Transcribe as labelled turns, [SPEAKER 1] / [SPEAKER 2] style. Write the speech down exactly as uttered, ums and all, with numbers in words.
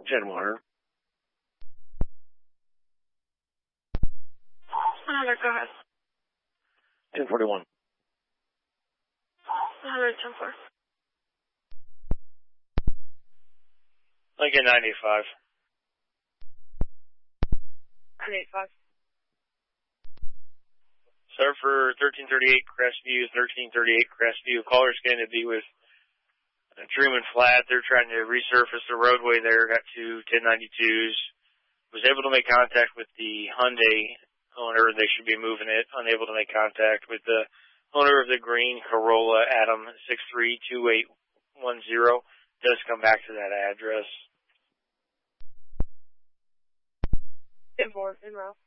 [SPEAKER 1] ten one hundred.
[SPEAKER 2] one hundred, go ahead.
[SPEAKER 1] ten forty-one.
[SPEAKER 2] one hundred, ten four.
[SPEAKER 3] Lincoln nine eighty-five.
[SPEAKER 2] nine eighty-five.
[SPEAKER 3] Sir, for thirteen thirty-eight Crestview, thirteen thirty-eight Crestview, caller's going to be with Truman Flat. They're trying to resurface the roadway there, got two ten ninety-twos. Was able to make contact with the Hyundai owner. They should be moving it. Unable to make contact with the owner of the green Corolla, Adam six three two eight one zero. Does come back to that address.
[SPEAKER 2] ten four, in row.